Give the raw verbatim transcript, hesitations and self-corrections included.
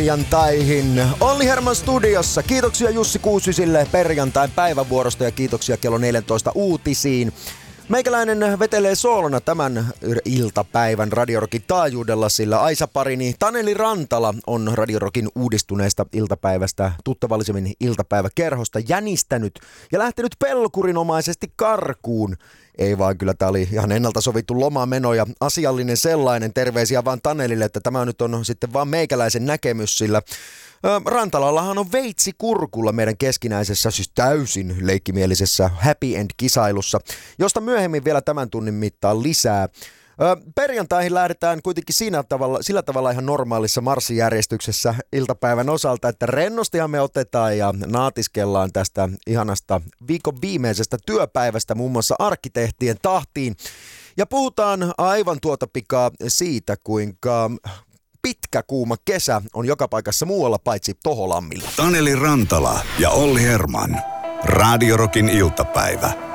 perjantaihin. Olli Herman studiossa. Kiitoksia Jussi Kuusisille perjantain päivävuorosta ja kiitoksia kello neljätoista uutisiin. Meikäläinen vetelee soolona tämän iltapäivän Radio Rockin taajuudella, sillä Aisa-parini Taneli Rantala on Radio Rockin uudistuneesta iltapäivästä, tuttavallisemmin iltapäiväkerhosta, jänistänyt ja lähtenyt pelkurinomaisesti karkuun. Ei vaan, kyllä tämä oli ihan ennalta sovittu lomameno ja asiallinen sellainen. Terveisiä vaan Tanelille, että tämä nyt on sitten vaan meikäläisen näkemys, sillä Rantalallahan on veitsi kurkulla meidän keskinäisessä, siis täysin leikkimielisessä happy end-kisailussa, josta myöhemmin vielä tämän tunnin mittaan lisää. Perjantaihin lähdetään kuitenkin siinä tavalla, sillä tavalla ihan normaalissa marssijärjestyksessä iltapäivän osalta, että rennostihan me otetaan ja naatiskellaan tästä ihanasta viikon viimeisestä työpäivästä muun muassa arkkitehtien tahtiin. Ja puhutaan aivan tuota pikaa siitä, kuinka pitkä kuuma kesä on joka paikassa muualla paitsi Toholammilla. Taneli Rantala ja Olli Herman. Radio Rockin iltapäivä.